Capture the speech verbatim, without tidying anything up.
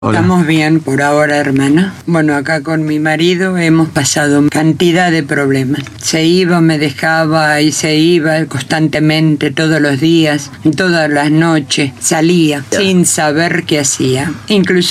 Hola. Estamos bien por ahora, hermana. Bueno, acá con mi marido hemos pasado cantidad de problemas. Se iba, me dejaba y se iba constantemente todos los días, todas las noches. Salía Ya. sin saber qué hacía. Incluso